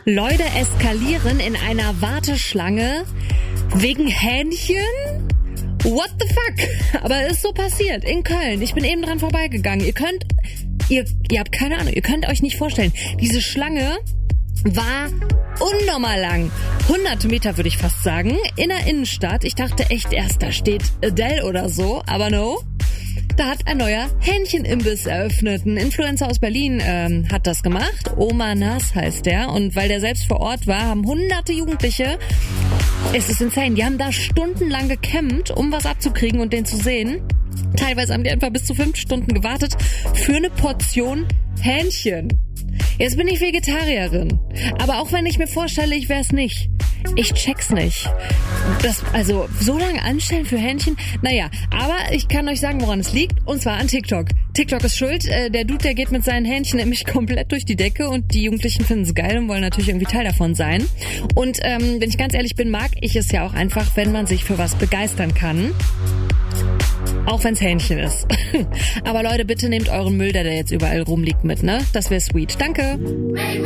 Leute eskalieren in einer Warteschlange wegen Hähnchen? What the fuck? Aber es ist so passiert in Köln. Ich bin eben dran vorbeigegangen. Ihr habt keine Ahnung, ihr könnt euch nicht vorstellen. Diese Schlange war unnormal lang. 100 Meter würde ich fast sagen. In der Innenstadt. Ich dachte echt erst, da steht Adele oder so. Aber no. Da hat ein neuer Hähnchenimbiss eröffnet. Ein Influencer aus Berlin hat das gemacht. Oma Nas heißt der. Und weil der selbst vor Ort war, haben hunderte Jugendliche, es ist insane, die haben da stundenlang gecampt, um was abzukriegen und den zu sehen. Teilweise haben die einfach bis zu 5 Stunden gewartet für eine Portion Hähnchen. Jetzt bin ich Vegetarierin. Aber auch wenn ich mir vorstelle, ich wär's nicht. Ich check's nicht. Also so lange anstellen für Hähnchen? Naja, aber ich kann euch sagen, woran es liegt. Und zwar an TikTok. TikTok ist schuld. Der Dude, der geht mit seinen Hähnchen nämlich komplett durch die Decke und die Jugendlichen finden es geil und wollen natürlich irgendwie Teil davon sein. Und wenn ich ganz ehrlich bin, mag ich es ja auch einfach, wenn man sich für was begeistern kann. Auch wenn's Hähnchen ist. Aber Leute, bitte nehmt euren Müll, der jetzt überall rumliegt, mit, ne? Das wäre sweet. Danke.